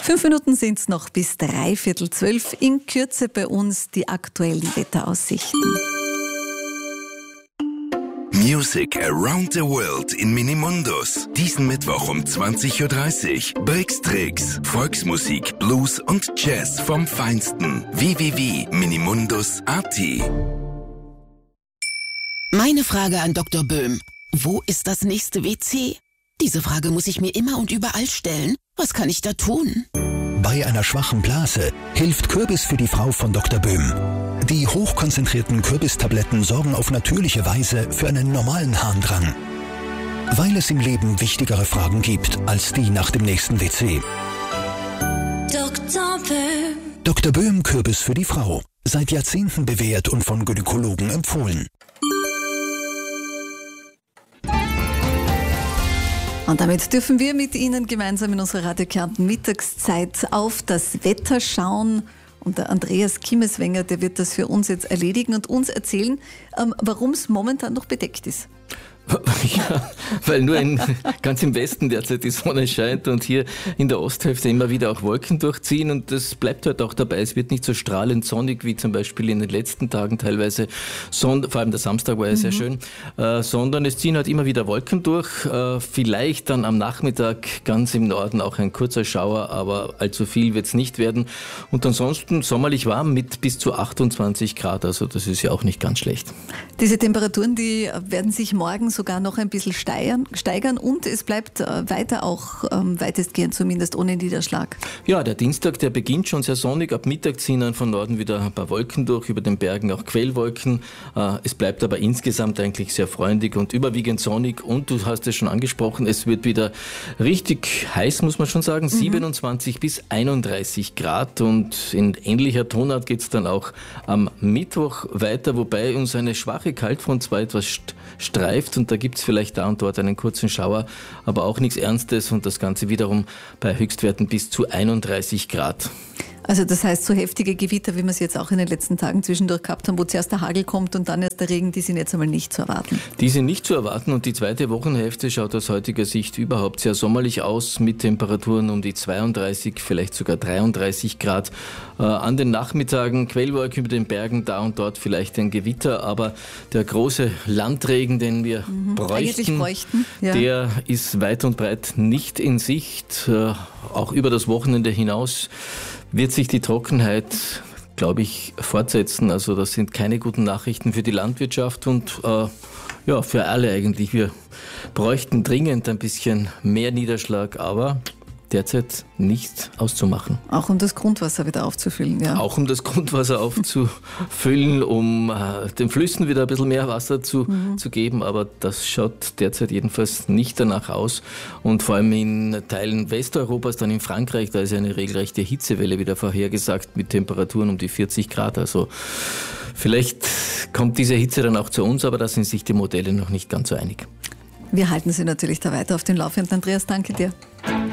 5 Minuten sind es noch bis 11:45. In Kürze bei uns die aktuellen Wetteraussichten. Music around the world in Minimundus. Diesen Mittwoch um 20:30 Uhr. Brixtrix, Volksmusik, Blues und Jazz vom Feinsten. www.minimundus.at. Meine Frage an Dr. Böhm. Wo ist das nächste WC? Diese Frage muss ich mir immer und überall stellen. Was kann ich da tun? Bei einer schwachen Blase hilft Kürbis für die Frau von Dr. Böhm. Die hochkonzentrierten Kürbistabletten sorgen auf natürliche Weise für einen normalen Harndrang. Weil es im Leben wichtigere Fragen gibt als die nach dem nächsten WC. Dr. Böhm. Dr. Böhm Kürbis für die Frau. Seit Jahrzehnten bewährt und von Gynäkologen empfohlen. Und damit dürfen wir mit Ihnen gemeinsam in unserer Radio Kärnten Mittagszeit auf das Wetter schauen. Und der Andreas Kimmeswenger, der wird das für uns jetzt erledigen und uns erzählen, warum es momentan noch bedeckt ist. Ja, weil nur ganz im Westen derzeit die Sonne scheint und hier in der Osthälfte immer wieder auch Wolken durchziehen und das bleibt halt auch dabei. Es wird nicht so strahlend sonnig wie zum Beispiel in den letzten Tagen teilweise, vor allem der Samstag war ja sehr schön, sondern es ziehen halt immer wieder Wolken durch. Vielleicht dann am Nachmittag ganz im Norden auch ein kurzer Schauer, aber allzu viel wird es nicht werden. Und ansonsten sommerlich warm mit bis zu 28 Grad, also das ist ja auch nicht ganz schlecht. Diese Temperaturen, die werden sich morgen sogar noch ein bisschen steigern und es bleibt weiter auch weitestgehend zumindest ohne Niederschlag. Ja, der Dienstag, der beginnt schon sehr sonnig. Ab Mittag ziehen dann von Norden wieder ein paar Wolken durch, über den Bergen auch Quellwolken. Es bleibt aber insgesamt eigentlich sehr freundlich und überwiegend sonnig und du hast es schon angesprochen, es wird wieder richtig heiß, muss man schon sagen, 27 bis 31 Grad und in ähnlicher Tonart geht es dann auch am Mittwoch weiter, wobei uns eine schwache Kaltfront zwar etwas streift und da gibt es vielleicht da und dort einen kurzen Schauer, aber auch nichts Ernstes und das Ganze wiederum bei Höchstwerten bis zu 31 Grad. Also das heißt, so heftige Gewitter, wie wir es jetzt auch in den letzten Tagen zwischendurch gehabt haben, wo zuerst der Hagel kommt und dann erst der Regen, die sind jetzt einmal nicht zu erwarten. Die sind nicht zu erwarten und die zweite Wochenhälfte schaut aus heutiger Sicht überhaupt sehr sommerlich aus mit Temperaturen um die 32, vielleicht sogar 33 Grad. An den Nachmittagen Quellwolken über den Bergen, da und dort vielleicht ein Gewitter, aber der große Landregen, den wir bräuchten, ja, der ist weit und breit nicht in Sicht. Auch über das Wochenende hinaus wird sich die Trockenheit, glaube ich, fortsetzen. Also das sind keine guten Nachrichten für die Landwirtschaft und ja, für alle eigentlich. Wir bräuchten dringend ein bisschen mehr Niederschlag, aber derzeit nicht auszumachen. Auch um das Grundwasser wieder aufzufüllen, ja. Auch um das Grundwasser aufzufüllen, um den Flüssen wieder ein bisschen mehr Wasser zu geben, aber das schaut derzeit jedenfalls nicht danach aus. Und vor allem in Teilen Westeuropas, dann in Frankreich, da ist eine regelrechte Hitzewelle wieder vorhergesagt mit Temperaturen um die 40 Grad. Also vielleicht kommt diese Hitze dann auch zu uns, aber da sind sich die Modelle noch nicht ganz so einig. Wir halten Sie natürlich da weiter auf den Laufenden. Andreas, danke dir.